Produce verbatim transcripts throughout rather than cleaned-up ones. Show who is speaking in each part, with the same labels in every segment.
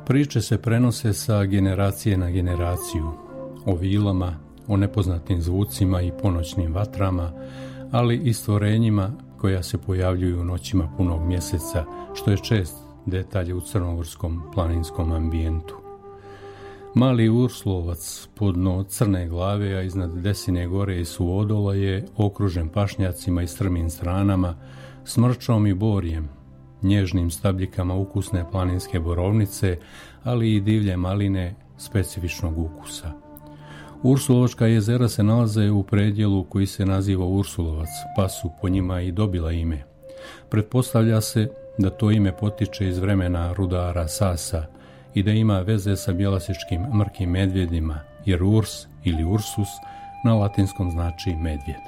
Speaker 1: Priče se prenose sa generacije na generaciju, o vilama, o nepoznatim zvucima i ponoćnim vatrama, ali i stvorenjima koja se pojavljuju u noćima punog mjeseca, što je čest detalj u crnogorskom planinskom ambijentu. Mali Urslovac, podno Crne glave, a iznad Desine gore i Suodola je okružen pašnjacima i strmim stranama, smrčom i borjem, nježnim stabljikama ukusne planinske borovnice, ali i divlje maline specifičnog ukusa. Ursulovačka jezera se nalaze u predjelu koji se naziva Ursulovac, pa su po njima i dobila ime. Pretpostavlja se da to ime potiče iz vremena rudara Sasa i da ima veze sa bjelasičkim mrkim medvjedima, jer Urs ili Ursus na latinskom znači medvjed.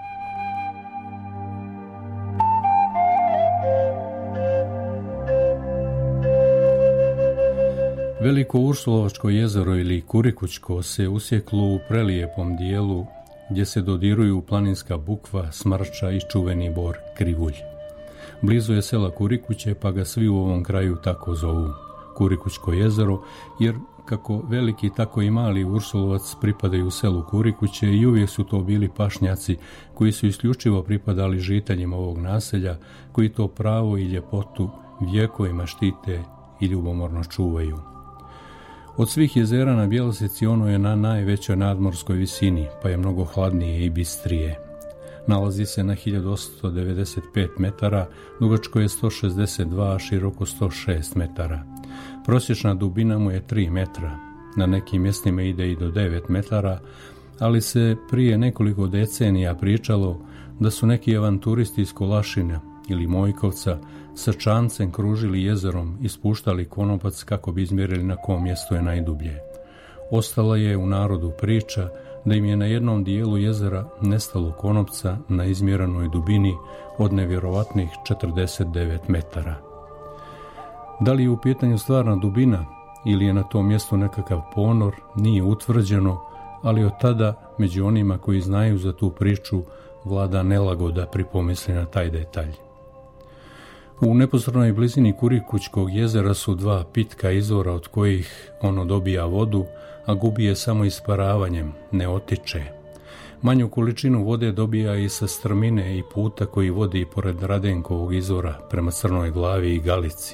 Speaker 1: Veliko Ursulovačko jezero ili Kurikućko se usjeklo u prelijepom dijelu gdje se dodiruju planinska bukva, smrča i čuveni bor krivulj. Blizu je sela Kurikuće, pa ga svi u ovom kraju tako zovu Kurikućko jezero, jer kako veliki tako i mali Ursulovac pripadaju selu Kurikuće i uvijek su to bili pašnjaci koji su isključivo pripadali žiteljima ovog naselja, koji to pravo i ljepotu vjekovima štite i ljubomorno čuvaju. Od svih jezera na Bjelosici ono je na najvećoj nadmorskoj visini, pa je mnogo hladnije i bistrije. Nalazi se na hiljadu osamsto devedeset pet metara, dugačko je sto šezdeset dva, a široko sto šest metara. Prosječna dubina mu je tri metra, na nekim mjestima ide i do devet metara, ali se prije nekoliko decenija pričalo da su neki avanturisti iz Kolašina ili Mojkovca sa čamcem kružili jezerom i spuštali konopac kako bi izmjerili na kom mjestu je najdublje. Ostala je u narodu priča da im je na jednom dijelu jezera nestalo konopca na izmjerenoj dubini od nevjerovatnih četrdeset devet metara. Da li je u pitanju stvarna dubina ili je na tom mjestu nekakav ponor, nije utvrđeno, ali od tada među onima koji znaju za tu priču vlada nelagoda pri pomisli na taj detalj. U neposrednoj blizini Kurikućkog jezera su dva pitka izvora od kojih ono dobija vodu, a gubi je samo isparavanjem, ne otiče. Manju količinu vode dobija i sa strmine i puta koji vodi pored Radenkovog izvora prema Crnoj glavi i Galici.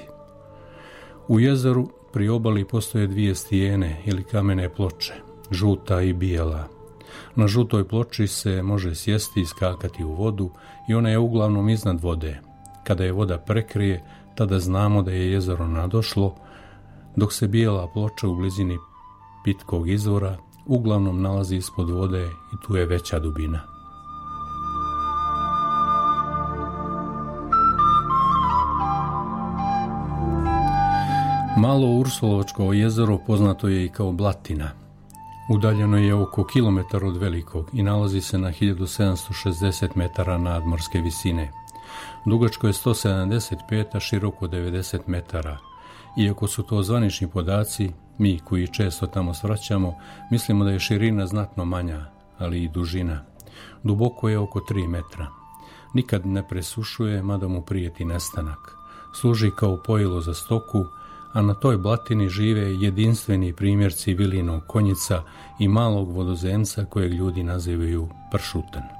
Speaker 1: U jezeru pri obali postoje dvije stijene ili kamene ploče, žuta i bijela. Na žutoj ploči se može sjesti i skakati u vodu i ona je uglavnom iznad vode. Kada je voda prekrije, tada znamo da je jezero nadošlo, dok se bijela ploča u blizini pitkog izvora uglavnom nalazi ispod vode i tu je veća dubina. Malo Ursulovačko jezero poznato je i kao Blatina. Udaljeno je oko kilometar od Velikog i nalazi se na hiljadu sedamsto šezdeset metara nadmorske visine. Dugačko je sto sedamdeset pet, a široko devedeset metara. Iako su to zvanični podaci, mi koji često tamo svraćamo, mislimo da je širina znatno manja, ali i dužina. Duboko je oko tri metra. Nikad ne presušuje, mada mu prijeti nestanak. Služi kao pojilo za stoku, a na toj Blatini žive jedinstveni primjerci vilinog konjica i malog vodozemca kojeg ljudi nazivaju pršutan.